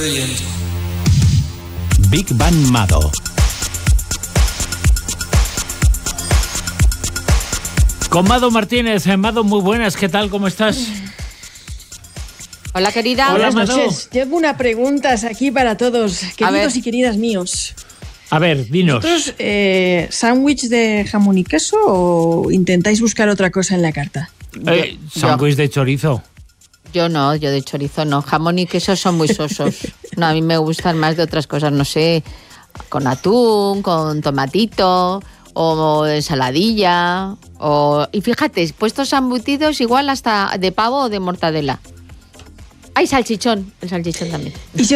Big Bang Mado. Con Mado Martínez. Mado, muy buenas, ¿qué tal? ¿Cómo estás? Hola, querida. Buenas noches. Llevo una pregunta aquí para todos, queridos y queridas míos. A ver, dinos. ¿Vosotros sándwich de jamón y queso o intentáis buscar otra cosa en la carta? Sándwich de chorizo. Yo no, yo de chorizo no. Jamón y queso son muy sosos. No, a mí me gustan más de otras cosas, no sé, con atún, con tomatito o ensaladilla. Y fíjate, puestos embutidos igual hasta de pavo o de mortadela. Hay salchichón, el salchichón también.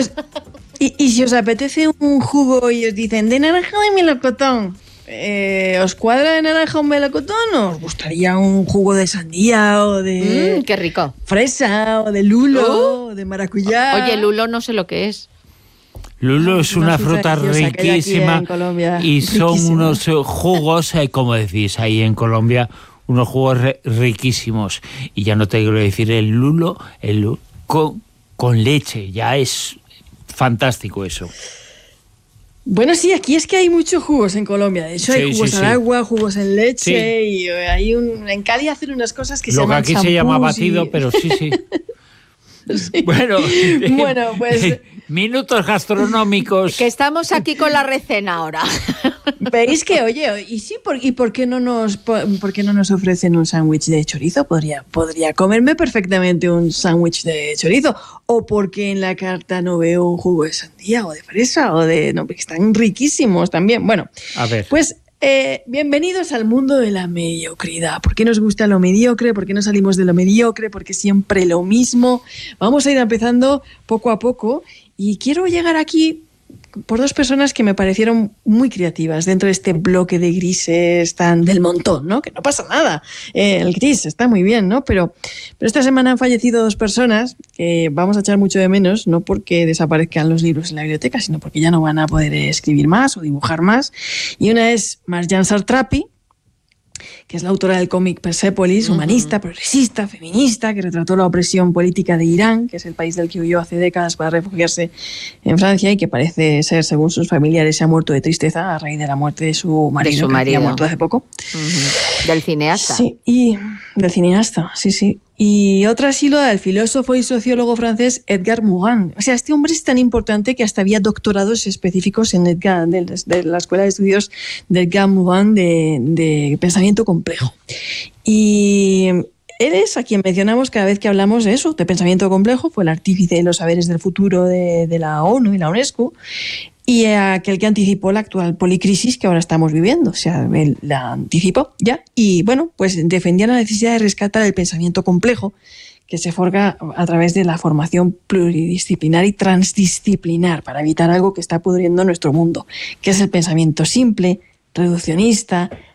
¿Y si os apetece un jugo y os dicen de naranja o de melocotón? ¿Os cuadra de naranja o melocotón o os gustaría un jugo de sandía o de qué rico, fresa o de lulo o de maracuyá? Oye, lulo no sé lo que es. Lulo es una fruta riquísima y son unos jugos, como decís ahí en Colombia, unos jugos riquísimos. Y ya no te quiero decir el lulo con leche, ya es fantástico eso. Bueno, sí, aquí es que hay muchos jugos en Colombia. De hecho, hay jugos al agua, jugos en leche y hay en Cádiz hacen unas cosas que se llaman champús. Lo que aquí se llama batido, pero sí. Sí. Bueno, pues minutos gastronómicos. Que estamos aquí con la recena ahora. ¿Veis que, oye, y por qué no nos ofrecen un sándwich de chorizo? Podría comerme perfectamente un sándwich de chorizo. O porque en la carta no veo un jugo de sandía o de fresa no, porque están riquísimos también. Bueno, a ver. Pues bienvenidos al mundo de la mediocridad. ¿Por qué nos gusta lo mediocre? ¿Por qué no salimos de lo mediocre? ¿Por qué siempre lo mismo? Vamos a ir empezando poco a poco y quiero llegar aquí por dos personas que me parecieron muy creativas dentro de este bloque de grises tan del montón, ¿no? Que no pasa nada. El gris está muy bien, ¿no? Pero esta semana han fallecido dos personas que vamos a echar mucho de menos, no porque desaparezcan los libros en la biblioteca, sino porque ya no van a poder escribir más o dibujar más. Y una es Marjane Satrapi, que es la autora del cómic Persepolis, humanista, progresista, feminista, que retrató la opresión política de Irán, que es el país del que huyó hace décadas para refugiarse en Francia y que parece ser, según sus familiares, se ha muerto de tristeza a raíz de la muerte de su marido, que había muerto hace poco. Del cineasta. Sí, y del cineasta, sí. Y otra ha sido la del filósofo y sociólogo francés Edgar Morin. O sea, este hombre es tan importante que hasta había doctorados específicos en de la Escuela de Estudios de Edgar Morin de pensamiento complejo. Y él es a quien mencionamos cada vez que hablamos de eso, de pensamiento complejo. Fue el artífice de los saberes del futuro de la ONU y la UNESCO. Y aquel que anticipó la actual policrisis que ahora estamos viviendo. O sea, él la anticipó ya. Y bueno, pues defendía la necesidad de rescatar el pensamiento complejo que se forja a través de la formación pluridisciplinar y transdisciplinar para evitar algo que está pudriendo nuestro mundo, que es el pensamiento simple, reduccionista,